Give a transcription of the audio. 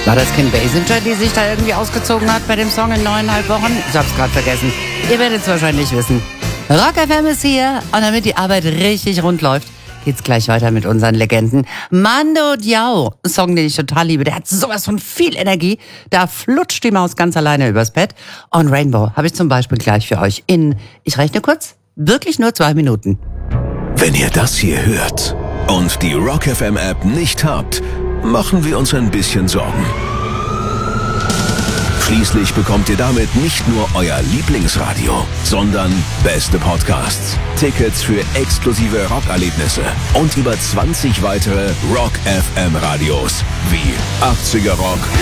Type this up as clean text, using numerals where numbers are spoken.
War das Kim Basinger, die sich da irgendwie ausgezogen hat bei dem Song in 9,5 Wochen? Ich hab's gerade vergessen. Ihr werdet es wahrscheinlich wissen. Rock FM ist hier und damit die Arbeit richtig rund läuft, geht's gleich weiter mit unseren Legenden. Mando Diao, ein Song, den ich total liebe. Der hat sowas von viel Energie. Da flutscht die Maus ganz alleine übers Bett. Und Rainbow habe ich zum Beispiel gleich für euch in, ich rechne kurz, wirklich nur 2 Minuten. Wenn ihr das hier hört und die Rock FM App nicht habt, machen wir uns ein bisschen Sorgen. Schließlich bekommt ihr damit nicht nur euer Lieblingsradio, sondern beste Podcasts, Tickets für exklusive Rockerlebnisse und über 20 weitere Rock FM Radios wie 80er Rock,